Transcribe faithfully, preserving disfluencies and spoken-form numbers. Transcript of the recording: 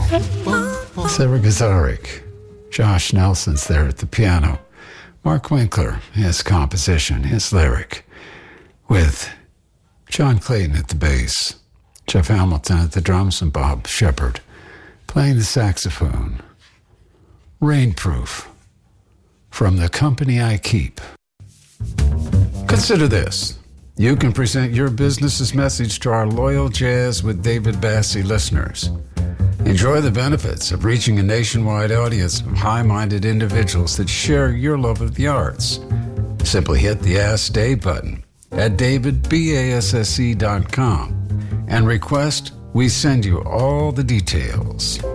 Sarah Gazarik. Josh Nelson's there at the piano. Mark Winkler, his composition, his lyric, with John Clayton at the bass, Jeff Hamilton at the drums, and Bob Shepard playing the saxophone. Rainproof, from The Company I Keep. Consider this. You can present your business's message to our loyal Jazz with David Bassie listeners. Enjoy the benefits of reaching a nationwide audience of high-minded individuals that share your love of the arts. Simply hit the Ask Dave button at david basse dot com and request we send you all the details.